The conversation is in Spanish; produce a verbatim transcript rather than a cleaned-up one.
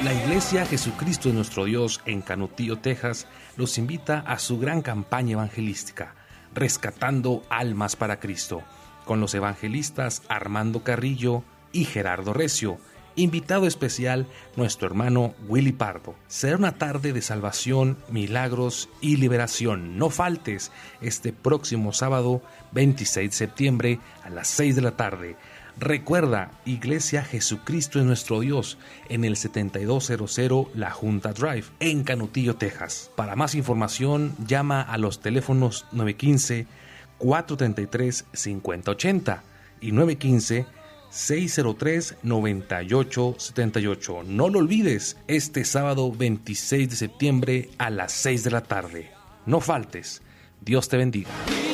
La Iglesia Jesucristo de Nuestro Dios en Canutillo, Texas, los invita a su gran campaña evangelística, Rescatando Almas para Cristo, con los evangelistas Armando Carrillo y Gerardo Recio. Invitado especial, nuestro hermano Willy Pardo. Será una tarde de salvación, milagros y liberación. No faltes este próximo sábado veintiséis de septiembre a las seis de la tarde. Recuerda, Iglesia Jesucristo es Nuestro Dios, en el setenta y dos cero cero La Junta Drive, en Canutillo, Texas. Para más información, llama a los teléfonos nueve uno cinco, cuatro tres tres, cinco cero ocho cero y nueve uno cinco, seis cero tres, nueve ocho siete ocho. No lo olvides, este sábado veintiséis de septiembre a las seis de la tarde. No faltes. Dios te bendiga.